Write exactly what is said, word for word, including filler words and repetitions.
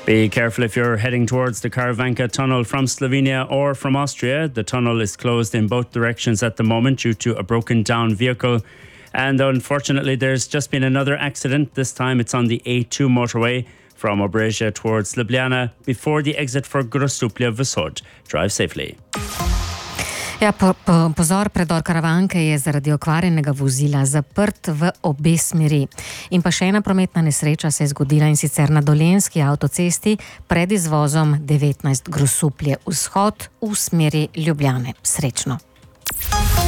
Be careful if you're heading towards the Karavanka tunnel from Slovenia or from Austria. The tunnel is closed in both directions at the moment due to a broken down vehicle. And unfortunately, there's just been another accident. This time it's on the A two motorway from Obrežje towards Ljubljana before the exit for Grosuplje Vsod. Drive safely. Ja, po, po, pozor, predor Karavanke je zaradi okvarjenega vozila zaprt v obe smeri. In pa še ena prometna nesreča se je zgodila, in sicer na Dolenjski avtocesti pred izvozom devetnajst Grosuplje Vzhod v smeri Ljubljane. Srečno.